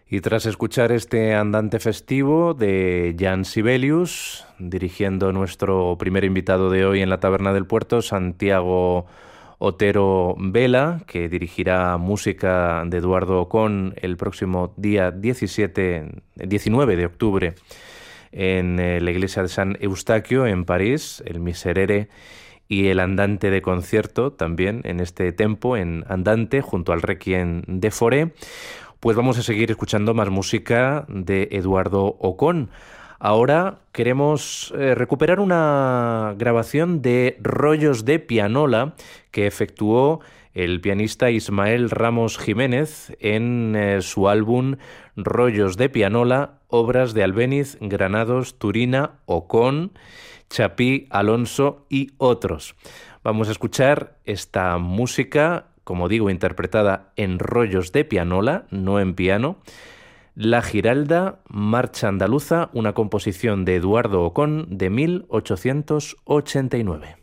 Y tras escuchar este andante festivo de Jan Sibelius, dirigiendo nuestro primer invitado de hoy en la Taberna del Puerto, Santiago Otero Vela, que dirigirá música de Eduardo Ocón el próximo día 19 de octubre en la iglesia de San Eustaquio en París, el Miserere y el andante de concierto también en este tempo, en andante, junto al Requiem de Fauré. Pues vamos a seguir escuchando más música de Eduardo Ocón. Ahora queremos recuperar una grabación de Rollos de Pianola que efectuó el pianista Ismael Ramos Jiménez en su álbum Rollos de Pianola, obras de Albéniz, Granados, Turina, Ocón, Chapí, Alonso y otros. Vamos a escuchar esta música, como digo, interpretada en rollos de pianola, no en piano. La Giralda, Marcha Andaluza, una composición de Eduardo Ocón de 1889.